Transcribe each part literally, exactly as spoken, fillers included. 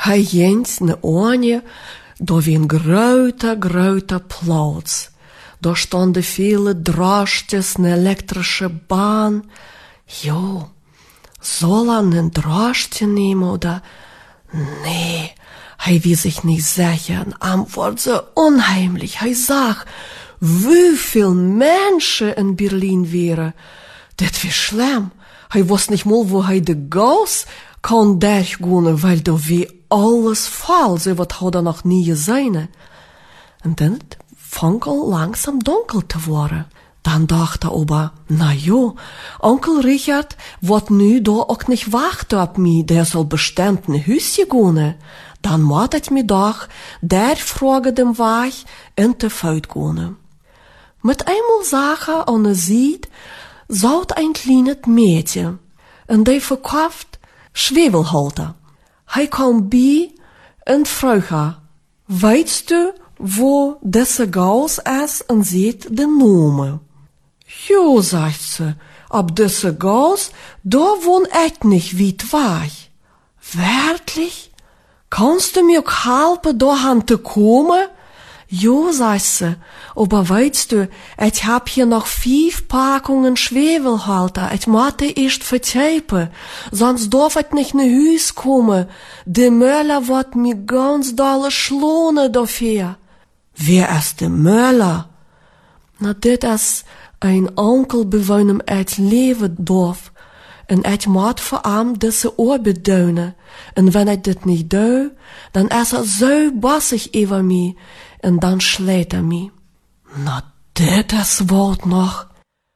Hij jens ne Anje, da wie een grote, grote plaats. Da stonden viele Draschtjes, ne elektrische Bahn. Jo, soll er einen Draschtje nehmen oder? Nee, hij will sich nicht sicher. Antwort so unheimlich. Hij zag, wie viel Menschen in Berlin wären. Das wär schlimm. Hij wusste nicht mal, wo hij de Gas kann durchgehen, weil da wie alles voll, so wat hat er noch nie gesehen. Und dann fang al langsam dunkel te worden. Dann dachte er aber, na jo, Onkel Richard wird nu da auch nicht warten auf mich, der soll bestimmt ne Hüsje gehen. Dann moet het mir doch der Frage dem Weg in de Fuit gehen. Mit einmal sah er an der Seite, saut ein kleines Mädchen, und der verkauft Schwefelhalter. Hij kam bij en vroeg haar, weißt du, wo deze Gaus ist und sieht den Namen? Jo, sagt sie, ab deze Gaus, da wohn ich nicht weit weg. Wirklich? Kannst du mir auch helfen, dahin zu kommen? Jo, sagt sie, aber weißt du, ich hab hier noch fünf Packungen Schwefelhalter, ich muss die erst verteipen, sonst darf ich nicht nach Hus kommen. Der Möller wird mir ganz dolle schlohnen dafür. Wer ist der Möller? Na, dit ist ein Onkel, bei welchem ich leben darf, und ich muss für ihn diese Arbeit tun, und wenn ich das nicht tue, dann ist er so bossig über mich, und dann schlägt er mich. Na, das ist Wort noch.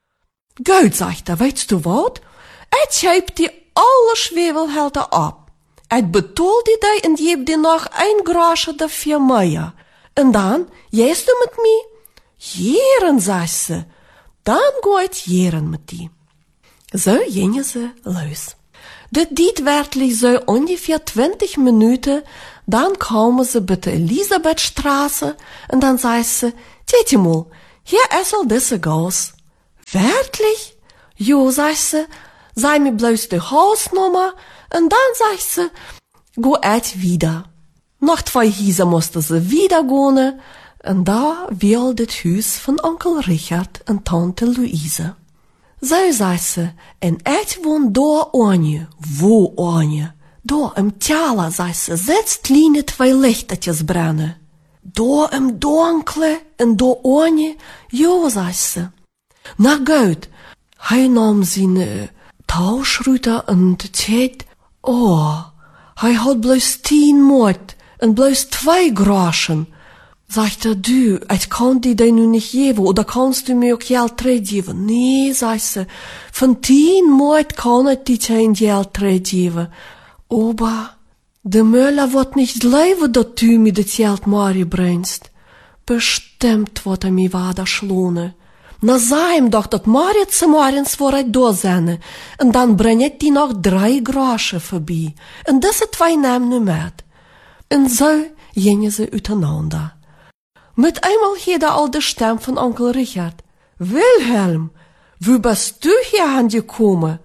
Gut, sagt er, weißt du was? Ich heb die alle Schwefelhalter ab. Ich betul die die und geb dir noch ein Groschen dafür mehr. Und dann, gehst du mit mir? Jeren, sagt sie. Dann geht jeren mit dir. So gingen sie los. Das diet wirklich so ungefähr zwanzig Minuten. Dann kamen sie bei der Elisabethstraße und dann sagt sie, Tete mal, hier ist all diese Gas. Wirklich? Jo, sagt sie, sei mir bloß die Hausnummer und dann sagt sie, go et wieder. Nach zwei Hiese musste sie wieder gehen und da war das Haus von Onkel Richard und Tante Luise. So, sagt sie, und ich wohn da Anje. Wo Anje? Da im Tala, sagt sie, sitzt kleine zwei Lichtertjes brennen. Da im Dunkle, und da Anje, jo, sagt sie. Na gut, hij nahm seine Tauschrute und zählt, oh, hij hat bloß tien Mord und bloß zwei Groschen. Sagt er, du, ich kann die dir nun nicht geben, oder kannst du mir auch Geld geben? Nee, sagt sie, von tien Mord kann ich dir kein Geld geben. Aber der Müller wird nicht leben, dass du mir das Geld Mari bringst. Bestimmt wird er mir weiter schlohnen. Na, sag ihm doch, dass Mari zum Morgens vor ich da sein, und dann bring ich die noch drei Groschen vorbei. Und diese zwei nehmen nicht mit. Und so gingen sie auseinander. Mit einmal hier der alte Stimme von Onkel Richard. Wilhelm, wo bist du hier angekommen?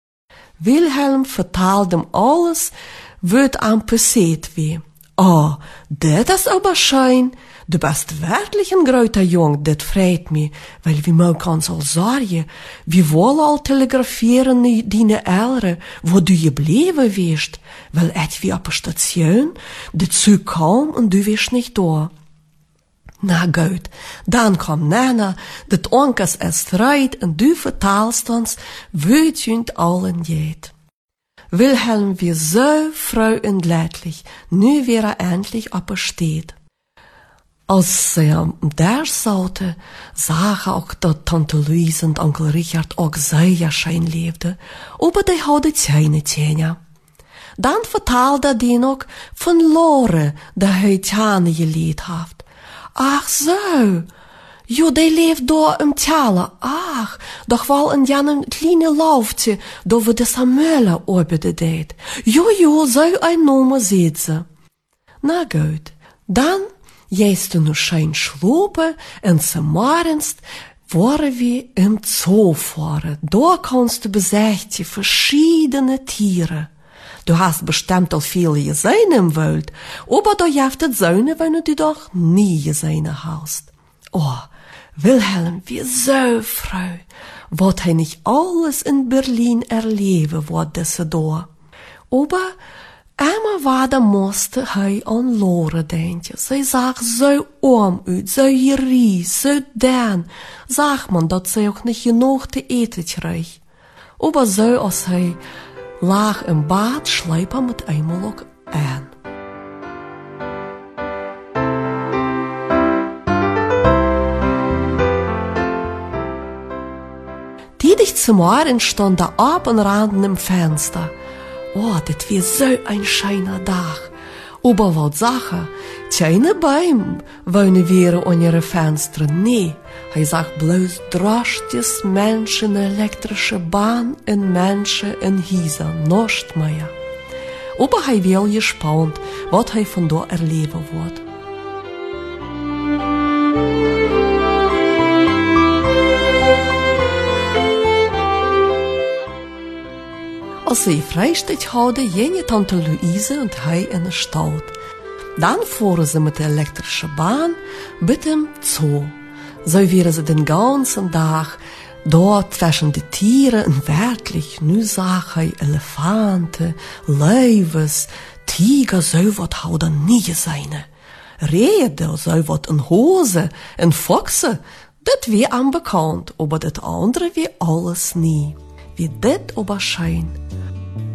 Wilhelm vertelde ihm alles, wat am passiert wie. Oh, das ist aber schön. Du bist wirklich ein großer Jung, das freut mich, weil wir mögen uns all sagen, wir wollen all telegrafieren deine Eltern, wo du geblieben wirst, weil ich wie auf der Station, der Zug kam und du wirst nicht da. Na gut, dann kommt Nana, dat Onkels es reit und du vertalst uns, wie es uns allen geht. Wilhelm war so froh und glücklich, nu wie er endlich op er steht. Als er der saute, sah er auch, dass Tante Luise und Onkel Richard auch sehr schön lebten, aber die hadden keine Zähne. Dann vertelde er die noch von Lore, der heute geleerd hat. Ach so, jo, die leeft da im Tale. Ach, doch wel in janem kleine Laufje, da wo de Samuela arbeiten deed. Jo, jo, so ein Name sieht sie. Na gut, dann gehst du nur schön schlupen und zum Morgens waren wir im Zoo fahren. Da kannst du besichtigen verschiedene Tiere. Du hast bestimmt al viele gesehen im Welt, aber da jaft het Söhne, wenn du doch nie gesehen hast. Oh, Wilhelm, wir so froh, wat hij nicht alles in Berlin erleben wat diese da. Aber einmal war da musste hij an Lore denken. Zij zag zo arm uit, zo geries, zo dun. Zag man dat zij ook niet genoeg te eten kreeg. Aber zo als hij lag im Bad, schleip er mit einmal ook aan. Diedig zum Morgen stand der Abendrand im Fenster. Oh, das wär so ein schöner Tag. Aber wat Sache, keine Bäume wohnen wir an ihre Fenster, nee. Hij zag bloß drastische Menschen, elektrische Bahn und Menschen in Häuser, nicht mehr. Aber hij wel gespannt, wat hij von da erleben wird. Als sie Freistadt hadden, gingen Tante Luise und hij in de Stadt. Dann fuhren sie mit der elektrischen Bahn mit dem Zoo. So wären sie den ganzen Tag dort zwischen die Tiere und wirklich, nu sag hij Elefanten, Löwes, Tiger, so wat hadden nie gesehen. Rede, so wat in Hose, en Foxe, dat wie unbekannt, aber dat andere wie alles nie. Wie dit aber schein.